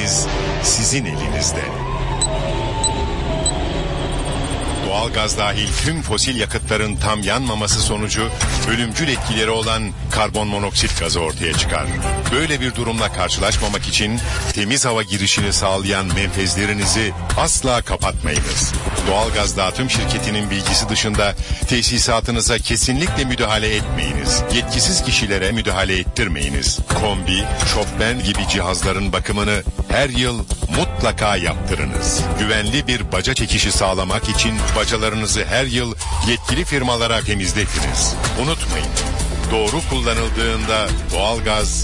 geleceğiniz sizin elinizde. Doğalgaz dahil tüm fosil yakıtların tam yanmaması sonucu ölümcül etkileri olan karbon monoksit gazı ortaya çıkar. Böyle bir durumla karşılaşmamak için temiz hava girişini sağlayan menfezlerinizi asla kapatmayınız. Doğalgaz dağıtım şirketinin bilgisi dışında tesisatınıza kesinlikle müdahale etmeyiniz. Yetkisiz kişilere müdahale ettirmeyiniz. Kombi, şofben gibi cihazların bakımını her yıl mutlaka yaptırınız. Güvenli bir baca çekişi sağlamak için bacalarınızı her yıl yetkili firmalara temizletiniz. Unutmayın, doğru kullanıldığında doğalgaz